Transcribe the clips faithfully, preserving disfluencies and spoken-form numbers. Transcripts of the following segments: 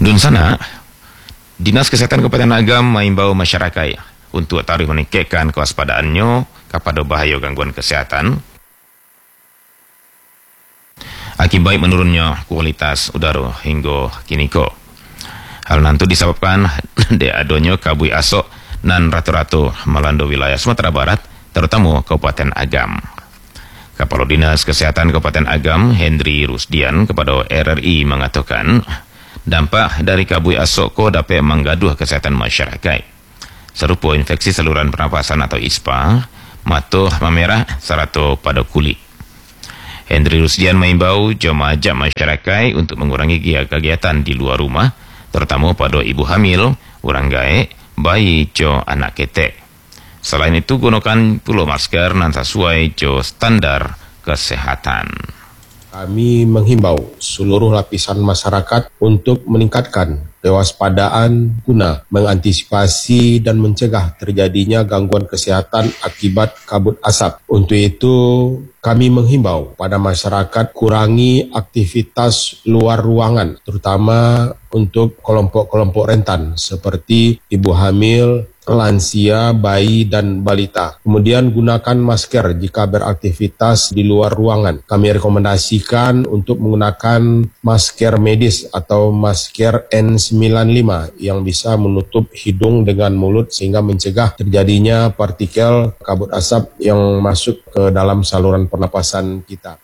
Dun sana, Dinas Kesehatan Kabupaten Agam mengimbau masyarakat untuk tarik meningkatkan kewaspadaannya kepada bahaya gangguan kesehatan akibat menurunnya kualitas udara hingga kini ko. Hal nanti disebabkan dari adanya kabut asap dan rata-rata melanda wilayah Sumatera Barat, terutama Kabupaten Agam. Kepala Dinas Kesehatan Kabupaten Agam, Hendri Rusdian, kepada R R I mengatakan, dampak dari kabut asap ko dapat menggaduh kesehatan masyarakat, serupa infeksi saluran pernafasan atau I S P A, mata memerah serta pada kulit. Hendri Rusdian mengimbau jemaah ajak masyarakat untuk mengurangi kegiatan di luar rumah, terutama pada ibu hamil, orang gaek, bayi, jo anak ketek. Selain itu, gunakan pula masker dan sesuai jo standar kesehatan. Kami menghimbau seluruh lapisan masyarakat untuk meningkatkan kewaspadaan guna mengantisipasi dan mencegah terjadinya gangguan kesehatan akibat kabut asap. Untuk itu, kami menghimbau pada masyarakat kurangi aktivitas luar ruangan, terutama untuk kelompok-kelompok rentan seperti ibu hamil, lansia, bayi, dan balita. Kemudian gunakan masker jika beraktivitas di luar ruangan. Kami rekomendasikan untuk menggunakan masker medis atau masker N sembilan puluh lima yang bisa menutup hidung dengan mulut sehingga mencegah terjadinya partikel kabut asap yang masuk ke dalam saluran pernapasan kita.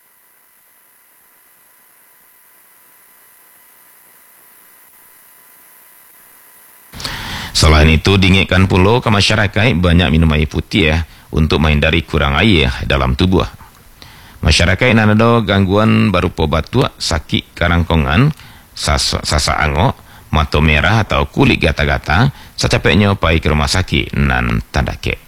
Selain itu, diingatkan pula ke masyarakat banyak minum air putih ya, untuk menghindari kurang air dalam tubuh. Masyarakat yang ada gangguan berupa batuk, sakit kerangkongan, sasa, sasa angok, mata merah atau kulit gata-gata, secepatnya pergi ke rumah sakit dan tanda kek.